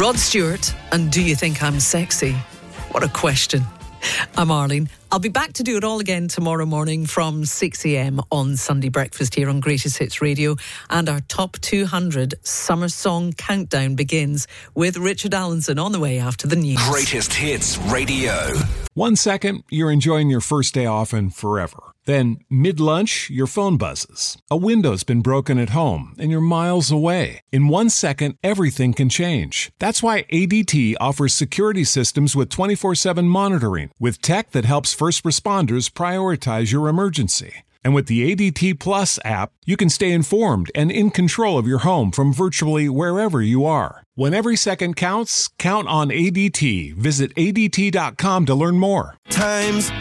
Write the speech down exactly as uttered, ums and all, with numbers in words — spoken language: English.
Rod Stewart and Do You Think I'm Sexy? What a question. I'm Arlene. I'll be back to do it all again tomorrow morning from six a.m. on Sunday Breakfast here on Greatest Hits Radio. And our top two hundred summer song countdown begins with Richard Allenson on the way after the news. Greatest Hits Radio. One second, you're enjoying your first day off and forever. Then, mid-lunch, your phone buzzes. A window's been broken at home, and you're miles away. In one second, everything can change. That's why A D T offers security systems with twenty-four seven monitoring, with tech that helps first responders prioritize your emergency. And with the A D T Plus app, you can stay informed and in control of your home from virtually wherever you are. When every second counts, count on A D T. Visit A D T dot com to learn more. Times